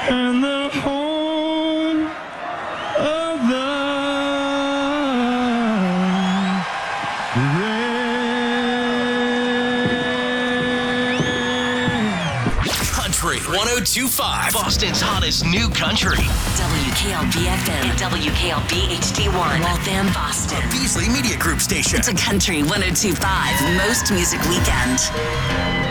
and the home of the Country 102.5, Boston's hottest new country. WKLB FM and WKLB HD1, Waltham, Boston. Beasley Media Group station. It's a Country 102.5 Most Music Weekend.